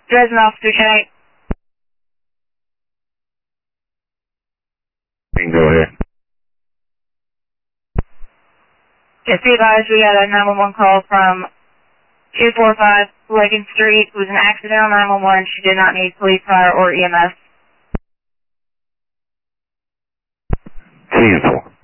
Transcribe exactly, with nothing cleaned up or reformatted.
Dresden Officer ten eight. Go ahead. Yes, be advised, we got a nine one one call from two four five Leggett Street. It was an accident on nine one one. She did not need police, fire, or E M S. ten four.